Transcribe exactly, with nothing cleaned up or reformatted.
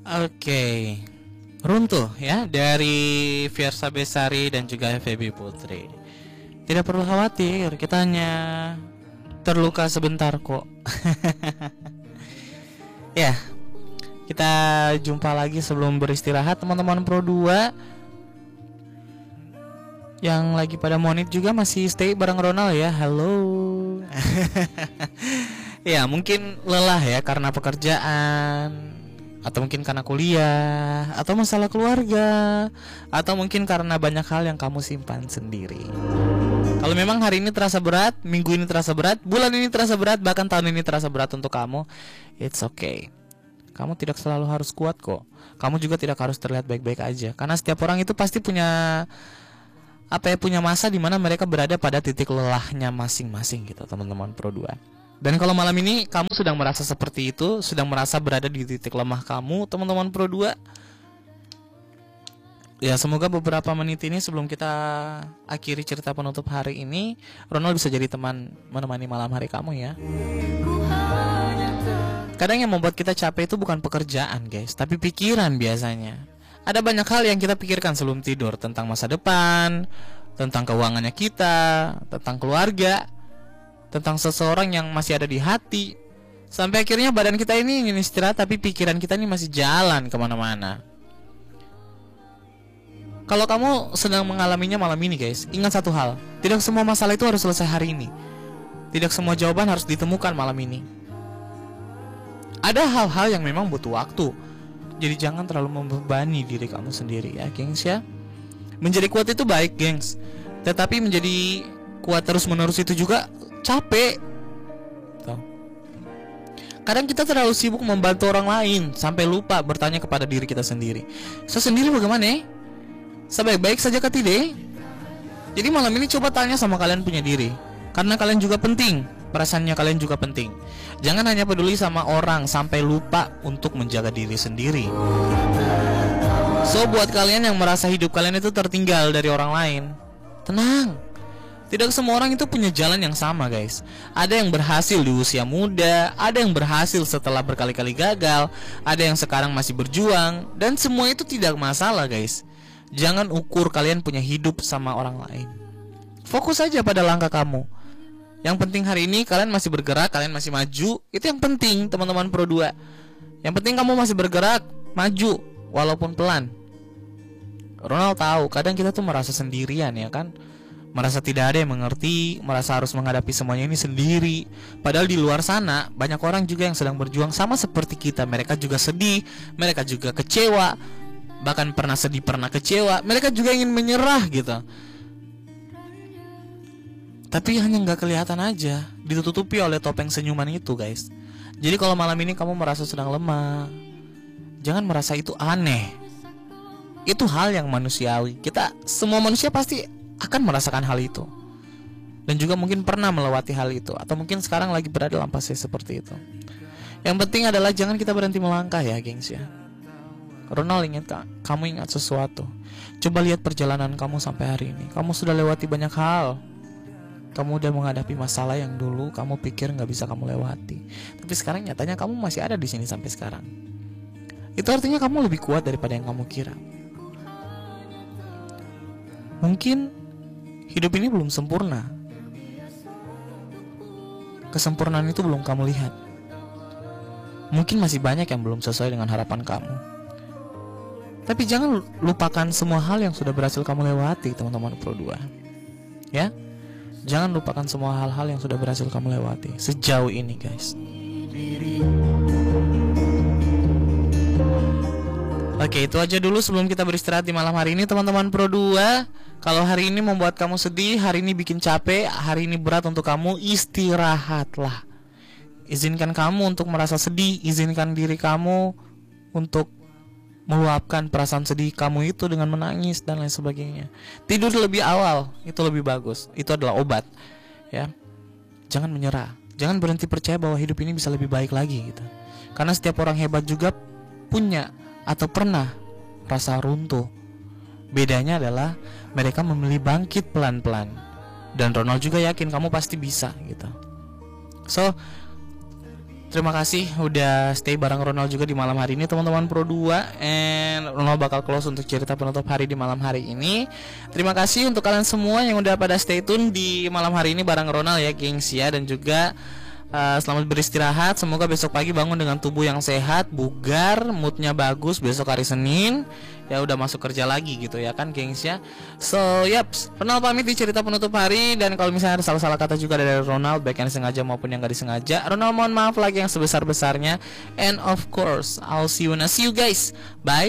Oke, runtuh ya dari Fiersa Besari dan juga Feby Putri. Tidak perlu khawatir, kita hanya terluka sebentar kok. Ya, kita jumpa lagi sebelum beristirahat teman-teman Pro dua. Yang lagi pada monit juga masih stay bareng Ronald ya. Halo. Ya, mungkin lelah ya karena pekerjaan, atau mungkin karena kuliah, atau masalah keluarga, atau mungkin karena banyak hal yang kamu simpan sendiri. Kalau memang hari ini terasa berat, minggu ini terasa berat, bulan ini terasa berat, bahkan tahun ini terasa berat untuk kamu, it's okay. Kamu tidak selalu harus kuat kok. Kamu juga tidak harus terlihat baik-baik aja. Karena setiap orang itu pasti punya apa ya, punya masa di mana mereka berada pada titik lelahnya masing-masing gitu, teman-teman Pro dua. Dan kalau malam ini kamu sedang merasa seperti itu, sedang merasa berada di titik lemah kamu, teman-teman Pro dua, ya semoga beberapa menit ini sebelum kita akhiri cerita penutup hari ini, Ronald bisa jadi teman menemani malam hari kamu ya. Kadang yang membuat kita capek itu bukan pekerjaan guys, tapi pikiran biasanya. Ada banyak hal yang kita pikirkan sebelum tidur, tentang masa depan, tentang keuangannya kita, tentang keluarga, tentang seseorang yang masih ada di hati. Sampai akhirnya badan kita ini ingin istirahat, tapi pikiran kita ini masih jalan kemana-mana. Kalau kamu sedang mengalaminya malam ini guys, ingat satu hal, tidak semua masalah itu harus selesai hari ini. Tidak semua jawaban harus ditemukan malam ini. Ada hal-hal yang memang butuh waktu. Jadi jangan terlalu membebani diri kamu sendiri ya gengs ya. Menjadi kuat itu baik gengs, tetapi menjadi kuat terus-menerus itu juga capek. Tuh. Kadang kita terlalu sibuk membantu orang lain sampai lupa bertanya kepada diri kita sendiri. Saya sendiri bagaimana ya? Saya baik-baik saja kah tidak? Jadi malam ini coba tanya sama kalian punya diri, karena kalian juga penting, perasaannya kalian juga penting. Jangan hanya peduli sama orang sampai lupa untuk menjaga diri sendiri. So buat kalian yang merasa hidup kalian itu tertinggal dari orang lain, tenang. Tidak semua orang itu punya jalan yang sama guys. Ada yang berhasil di usia muda, ada yang berhasil setelah berkali-kali gagal, ada yang sekarang masih berjuang, dan semua itu tidak masalah guys. Jangan ukur kalian punya hidup sama orang lain. Fokus saja pada langkah kamu. Yang penting hari ini kalian masih bergerak, kalian masih maju. Itu yang penting teman-teman Pro dua. Yang penting kamu masih bergerak, maju, walaupun pelan. Ronald tahu kadang kita tuh merasa sendirian ya kan, merasa tidak ada yang mengerti, merasa harus menghadapi semuanya ini sendiri. Padahal di luar sana banyak orang juga yang sedang berjuang sama seperti kita. Mereka juga sedih, mereka juga kecewa, bahkan pernah sedih, pernah kecewa. Mereka juga ingin menyerah gitu, tapi hanya nggak kelihatan aja, ditutupi oleh topeng senyuman itu guys. Jadi kalau malam ini kamu merasa sedang lemah, jangan merasa itu aneh. Itu hal yang manusiawi. Kita semua manusia pasti akan merasakan hal itu, dan juga mungkin pernah melewati hal itu, atau mungkin sekarang lagi berada dalam fase seperti itu. Yang penting adalah jangan kita berhenti melangkah ya gengs ya. Ronald ingat kak, kamu ingat sesuatu. Coba lihat perjalanan kamu sampai hari ini. Kamu sudah lewati banyak hal. Kamu udah menghadapi masalah yang dulu kamu pikir nggak bisa kamu lewati, tapi sekarang nyatanya kamu masih ada di sini sampai sekarang. Itu artinya kamu lebih kuat daripada yang kamu kira. Mungkin hidup ini belum sempurna, kesempurnaan itu belum kamu lihat. Mungkin masih banyak yang belum sesuai dengan harapan kamu. Tapi jangan lupakan semua hal yang sudah berhasil kamu lewati teman-teman Pro dua. Ya, jangan lupakan semua hal-hal yang sudah berhasil kamu lewati sejauh ini guys. Oke, itu aja dulu sebelum kita beristirahat di malam hari ini teman-teman Pro dua. Kalau hari ini membuat kamu sedih, hari ini bikin capek, hari ini berat untuk kamu, istirahatlah. Izinkan kamu untuk merasa sedih, izinkan diri kamu untuk meluapkan perasaan sedih kamu itu dengan menangis dan lain sebagainya. Tidur lebih awal, itu lebih bagus. Itu adalah obat ya. Jangan menyerah, jangan berhenti percaya bahwa hidup ini bisa lebih baik lagi gitu. Karena setiap orang hebat juga punya atau pernah rasa runtuh. Bedanya adalah mereka memilih bangkit pelan-pelan. Dan Ronald juga yakin kamu pasti bisa gitu. So Terima kasih udah stay bareng Ronald juga di malam hari ini teman-teman Pro dua. And Ronald bakal close untuk cerita penutup hari di malam hari ini. Terima kasih untuk kalian semua yang udah pada stay tune di malam hari ini bareng Ronald ya gengs ya. Dan juga uh, selamat beristirahat. Semoga besok pagi bangun dengan tubuh yang sehat, bugar, moodnya bagus besok hari Senin. Ya udah masuk kerja lagi gitu ya kan gengs ya. So yep, Ronald pamit di cerita penutup hari. Dan kalau misalnya ada salah-salah kata juga dari Ronald, baik yang sengaja maupun yang gak disengaja, Ronald mohon maaf lagi yang sebesar-besarnya. And of course I'll see you when I see you guys. Bye.